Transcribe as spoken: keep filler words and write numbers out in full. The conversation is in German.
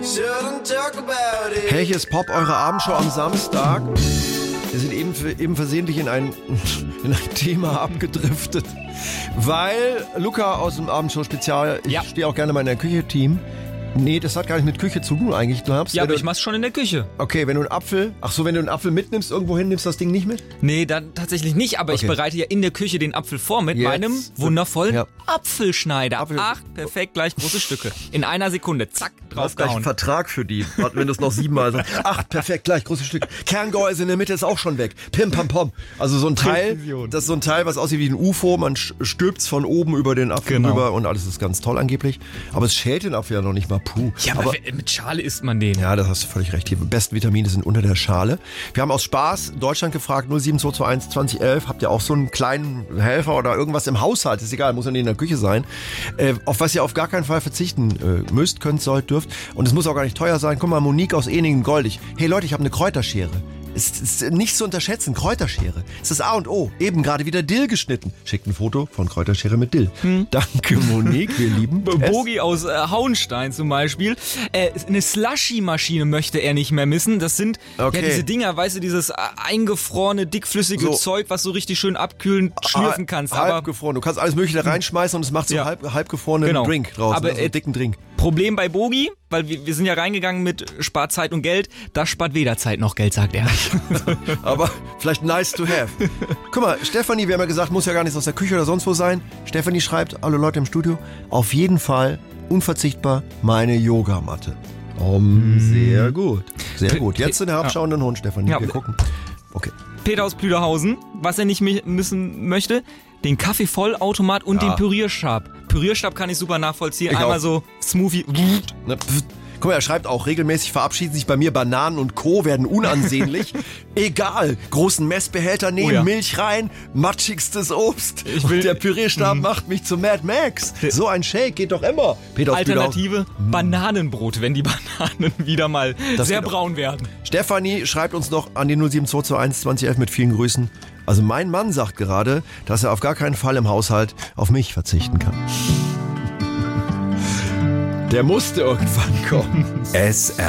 Hey, hier ist Pop, eure Abendshow am Samstag. Wir sind eben, eben versehentlich in ein, in ein Thema abgedriftet, weil Luca aus dem Abendshow-Spezial, ich Ja. stehe auch gerne mal in der Küche-Team. Nee, das hat gar nicht mit Küche zu tun eigentlich. Du glaubst, Ja, wenn aber du, ich mach's schon in der Küche. Okay, wenn du einen Apfel, ach so, wenn du einen Apfel mitnimmst irgendwo hin, nimmst du das Ding nicht mit? Nee, dann tatsächlich nicht, aber Okay. ich bereite ja in der Küche den Apfel vor mit Jetzt. meinem wundervollen Ja. Apfelschneider. Apfel- Ach, perfekt, gleich große Stücke. In einer Sekunde, zack, Du hast gleich einen draufgehauen. Vertrag für die, wenn du es noch siebenmal sagst. Ach, perfekt, gleich, großes Stück. Kerngehäuse in der Mitte ist auch schon weg. Pim, pam, pom. Also so ein Teil, Präzision. das ist so ein Teil, was aussieht wie ein U F O. Man sch- stülpt's von oben über den Apfel Genau. rüber und alles ist ganz toll angeblich. Aber es schält den Apfel ja noch nicht mal. Puh. Ja, aber, mit Schale isst man den. Ja, das hast du völlig recht. Die besten Vitamine sind unter der Schale. Wir haben aus Spaß Deutschland gefragt, null sieben zwei zwei eins zwanzig elf. Habt ihr auch so einen kleinen Helfer oder irgendwas im Haushalt? Ist egal, muss ja nicht in der Küche sein. Äh, auf was ihr auf gar keinen Fall verzichten äh, müsst, könnt, sollt, dürft. Und es muss auch gar nicht teuer sein. Guck mal, Monique aus Eningen, goldig. Hey Leute, ich habe eine Kräuterschere. Es ist nicht zu unterschätzen, Kräuterschere. Es ist das A und O. Eben gerade wieder Dill geschnitten. Schickt ein Foto von Kräuterschere mit Dill. Danke, Monique, wir lieben es. Bogi aus äh, Hauenstein zum Beispiel. Äh, eine Slushy-Maschine möchte er nicht mehr missen. Das sind Okay. ja diese Dinger, weißt du, dieses äh, eingefrorene, dickflüssige So. Zeug, was du richtig schön abkühlen, schlürfen kannst. Aber Halbgefroren. Du kannst alles Mögliche da reinschmeißen und es macht so Ja. einen halb, halbgefrorenen Genau. Drink draus. Aber, ne? so einen äh, dicken Drink. Problem bei Bogi, weil wir, wir sind ja reingegangen mit spart Zeit und Geld. Das spart weder Zeit noch Geld, sagt er. Aber vielleicht nice to have. Guck mal, Stefanie, wir haben ja gesagt, muss ja gar nichts aus der Küche oder sonst wo sein. Stefanie schreibt, alle Leute im Studio, auf jeden Fall unverzichtbar meine Yogamatte. Um, sehr gut. Sehr gut. Jetzt in der herabschauenden Hund, Stefanie. Ja. Wir gucken. Okay. Peter aus Plüderhausen, was er nicht mi- missen möchte, den Kaffeevollautomat und Ja. den Pürierstab. Pürierstab kann ich super nachvollziehen. Ich Einmal auch. so Smoothie. Ne, pf. Guck mal, er schreibt auch, regelmäßig verabschieden sich bei mir Bananen und Co. werden unansehnlich. Egal, großen Messbehälter nehmen, Oh ja. Milch rein, matschigstes Obst. Ich will- und der Pürierstab macht mich zu Mad Max. So ein Shake geht doch immer. Peter aus Alternative Bananenbrot, wenn die Bananen wieder mal Das sehr geht auch. braun werden. Stefanie schreibt uns noch an die null sieben zwei zwei eins zwanzig elf mit vielen Grüßen. Also mein Mann sagt gerade, dass er auf gar keinen Fall im Haushalt auf mich verzichten kann. Der musste irgendwann kommen. S R